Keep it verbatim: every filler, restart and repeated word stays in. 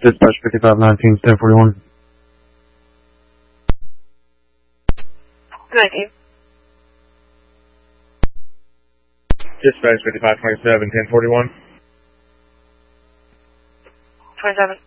Dispatch fifty-five nineteen, ten forty-one. nineteen. Dispatch fifty-five twenty-seven, ten forty-one. twenty-seven.